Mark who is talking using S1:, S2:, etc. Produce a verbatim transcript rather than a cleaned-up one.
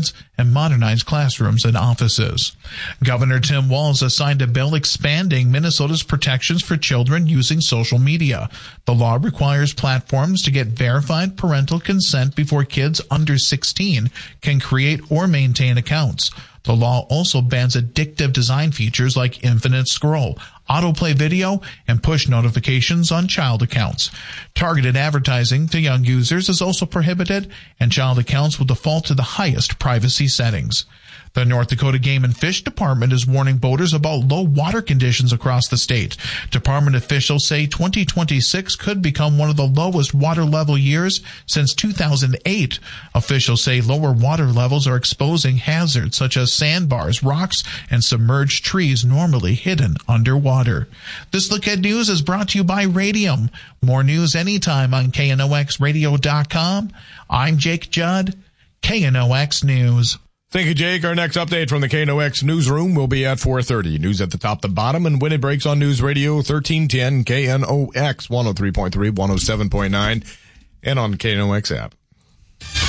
S1: beds and modernize classrooms and offices. Governor Tim Walz has signed a bill expanding Minnesota's protections for children using social media. The law requires platforms to get verified parental consent before kids under sixteen can create or maintain accounts. The law also bans addictive design features like infinite scroll, autoplay video, and push notifications on child accounts. Targeted advertising to young users is also prohibited, and child accounts will default to the highest privacy settings. The North Dakota Game and Fish Department is warning boaters about low water conditions across the state. Department officials say twenty twenty-six could become one of the lowest water level years since two thousand eight. Officials say lower water levels are exposing hazards such as sandbars, rocks, and submerged trees normally hidden underwater. This Look at News is brought to you by Radium. More news anytime on K N O X radio dot com. I'm Jake Judd, K N O X News.
S2: Thank you, Jake. Our next update from the K N O X newsroom will be at four thirty. News at the top, the bottom, and when it breaks on News Radio thirteen ten, K N O X one oh three point three, one oh seven point nine, and on the K N O X app.